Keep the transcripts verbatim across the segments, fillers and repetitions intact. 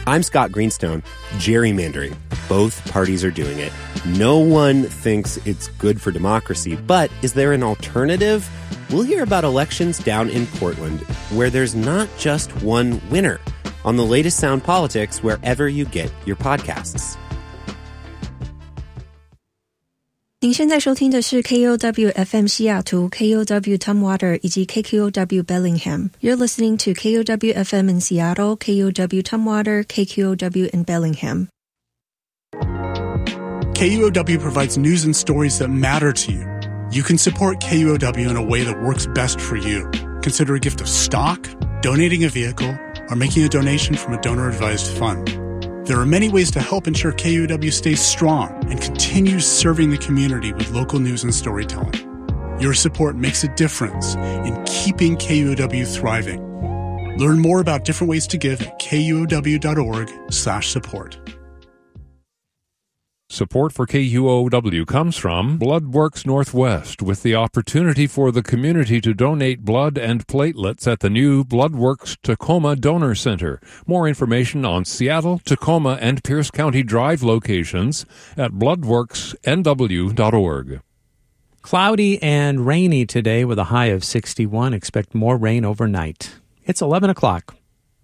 I'm Scott Greenstone. Gerrymandering. Both parties are doing it. No one thinks it's good for democracy, but is there an alternative? We'll hear about elections down in Portland, where there's not just one winner, on the latest Sound Politics wherever you get your podcasts. 您现在收听的是 K O W F M 西雅图 K O W Tumwater 以及 K Q O W Bellingham. You're listening to K O W F M in Seattle, K O W Tumwater, K Q O W in Bellingham. K U O W provides news and stories that matter to you. You can support K U O W in a way that works best for you. Consider a gift of stock, donating a vehicle, or making a donation from a donor-advised fund. There are many ways to help ensure K U O W stays strong and continues serving the community with local news and storytelling. Your support makes a difference in keeping K U O W thriving. Learn more about different ways to give at kuow.org slash support. Support for K U O W comes from BloodWorks Northwest, with the opportunity for the community to donate blood and platelets at the new BloodWorks Tacoma Donor Center. More information on Seattle, Tacoma, and Pierce County Drive locations at blood works N W dot org. Cloudy and rainy today with a high of sixty-one. Expect more rain overnight. It's eleven o'clock.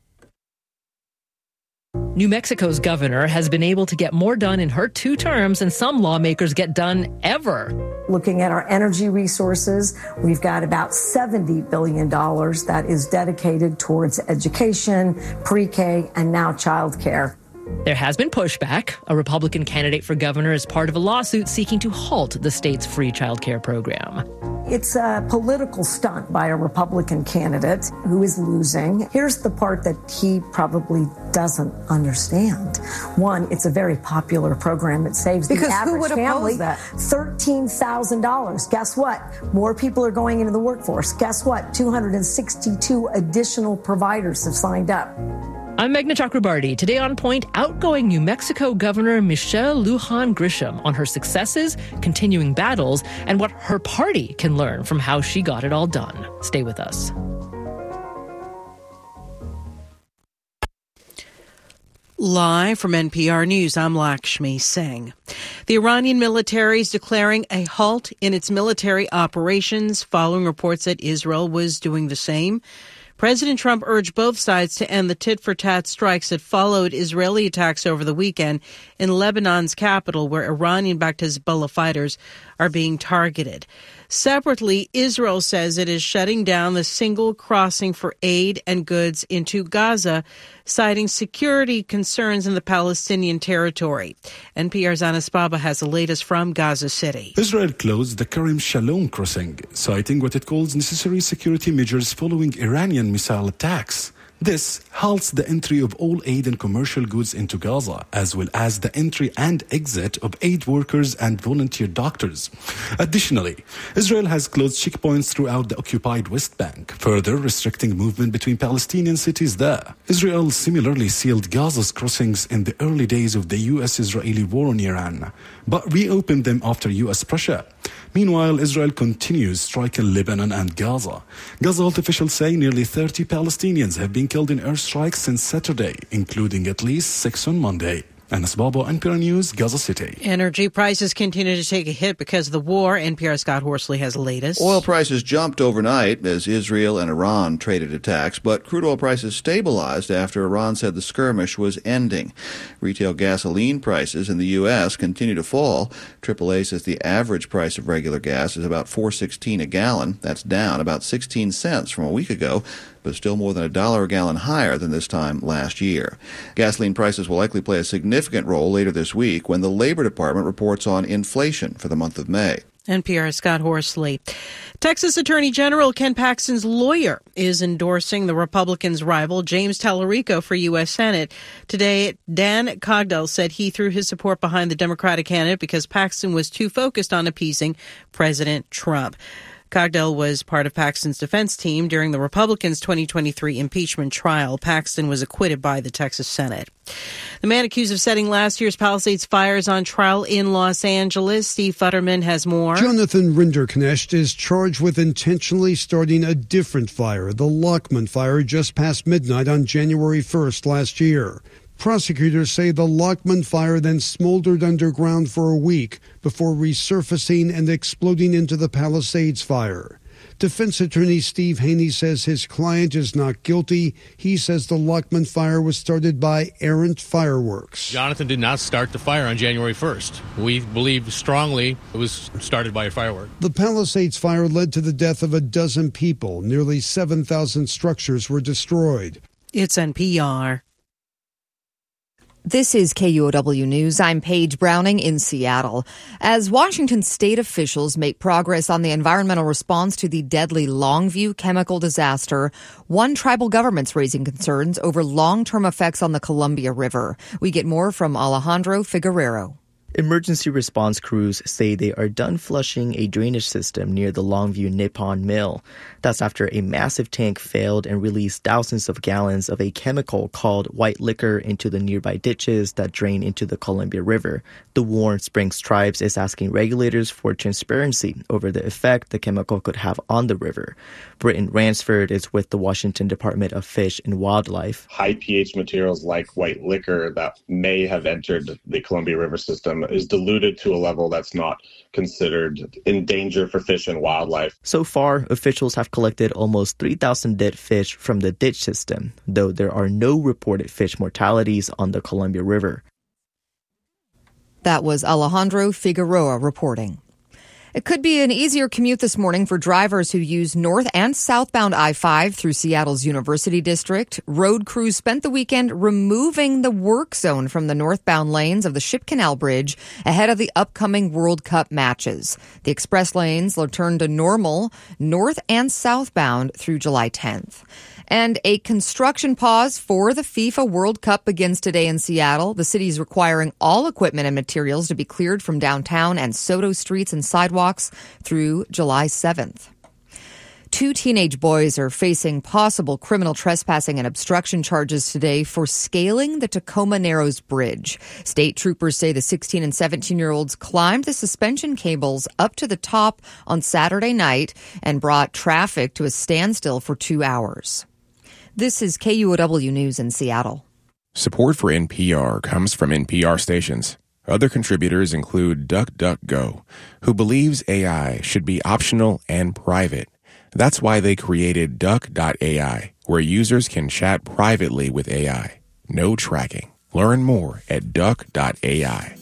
New Mexico's governor has been able to get more done in her two terms than some lawmakers get done ever. Looking at our energy resources, we've got about seventy billion dollars that is dedicated towards education, pre-K, and now childcare. There has been pushback. A Republican candidate for governor is part of a lawsuit seeking to halt the state's free childcare program. It's a political stunt by a Republican candidate who is losing. Here's the part that he probably doesn't understand. One, it's a very popular program. It saves because the average who would family oppose that? thirteen thousand dollars. Guess what? More people are going into the workforce. Guess what? two hundred sixty-two additional providers have signed up. I'm Meghna Chakrabarty. Today on Point, outgoing New Mexico Governor Michelle Lujan Grisham on her successes, continuing battles, and what her party can learn from how she got it all done. Stay with us. Live from N P R News, I'm Lakshmi Singh. The Iranian military is declaring a halt in its military operations following reports that Israel was doing the same. President Trump urged both sides to end the tit-for-tat strikes that followed Israeli attacks over the weekend in Lebanon's capital, where Iranian-backed Hezbollah fighters are being targeted. Separately, Israel says it is shutting down the single crossing for aid and goods into Gaza, citing security concerns in the Palestinian territory. N P R's Anas Baba has the latest from Gaza City. Israel closed the Kerem Shalom crossing, citing what it calls necessary security measures following Iranian missile attacks. This halts the entry of all aid and commercial goods into Gaza, as well as the entry and exit of aid workers and volunteer doctors. Additionally, Israel has closed checkpoints throughout the occupied West Bank, further restricting movement between Palestinian cities there. Israel similarly sealed Gaza's crossings in the early days of the U S-Israeli war on Iran, but reopened them after U S pressure. Meanwhile, Israel continues striking Lebanon and Gaza. Gaza health officials say nearly thirty Palestinians have been killed in airstrikes since Saturday, including at least six on Monday. Anas Baba, N P R News, Gaza City. Energy prices continue to take a hit because of the war. N P R's Scott Horsley has the latest. Oil prices jumped overnight as Israel and Iran traded attacks, but crude oil prices stabilized after Iran said the skirmish was ending. Retail gasoline prices in the U S continue to fall. triple A says the average price of regular gas is about four sixteen a gallon. That's down about sixteen cents from a week ago, but still more than a dollar a gallon higher than this time last year. Gasoline prices will likely play a significant role later this week when the Labor Department reports on inflation for the month of May. N P R's Scott Horsley. Texas Attorney General Ken Paxton's lawyer is endorsing the Republicans' rival, James Tallarico, for U S Senate. Today, Dan Cogdell said he threw his support behind the Democratic candidate because Paxton was too focused on appeasing President Trump. Cogdell was part of Paxton's defense team during the Republicans' twenty twenty-three impeachment trial. Paxton was acquitted by the Texas Senate. The man accused of setting last year's Palisades fires on trial in Los Angeles. Steve Futterman has more. Jonathan Rinderknecht is charged with intentionally starting a different fire, the Lockman fire, just past midnight on January first last year. Prosecutors say the Lockman fire then smoldered underground for a week before resurfacing and exploding into the Palisades fire. Defense attorney Steve Haney says his client is not guilty. He says the Lockman fire was started by errant fireworks. Jonathan did not start the fire on January first. We believe strongly it was started by a firework. The Palisades fire led to the death of a dozen people. Nearly seven thousand structures were destroyed. It's N P R. This is K U O W News. I'm Paige Browning in Seattle. As Washington state officials make progress on the environmental response to the deadly Longview chemical disaster, one tribal government's raising concerns over long-term effects on the Columbia River. We get more from Alejandro Figueroa. Emergency response crews say they are done flushing a drainage system near the Longview Nippon Mill. That's after a massive tank failed and released thousands of gallons of a chemical called white liquor into the nearby ditches that drain into the Columbia River. The Warm Springs Tribes is asking regulators for transparency over the effect the chemical could have on the river. Britton Ransford is with the Washington Department of Fish and Wildlife. High pH materials like white liquor that may have entered the Columbia River system is diluted to a level that's not considered in danger for fish and wildlife. So far, officials have collected almost three thousand dead fish from the ditch system, though there are no reported fish mortalities on the Columbia River. That was Alejandro Figueroa reporting. It could be an easier commute this morning for drivers who use north and southbound I five through Seattle's University District. Road crews spent the weekend removing the work zone from the northbound lanes of the Ship Canal Bridge ahead of the upcoming World Cup matches. The express lanes will turn to normal north and southbound through July tenth. And a construction pause for the FIFA World Cup begins today in Seattle. The city is requiring all equipment and materials to be cleared from downtown and Soto streets and sidewalks through July seventh. Two teenage boys are facing possible criminal trespassing and obstruction charges today for scaling the Tacoma Narrows Bridge. State troopers say the sixteen and seventeen-year-olds climbed the suspension cables up to the top on Saturday night and brought traffic to a standstill for two hours. This is K U O W News in Seattle. Support for N P R comes from N P R stations. Other contributors include DuckDuckGo, who believes A I should be optional and private. That's why they created Duck dot A I, where users can chat privately with A I. No tracking. Learn more at Duck dot A I.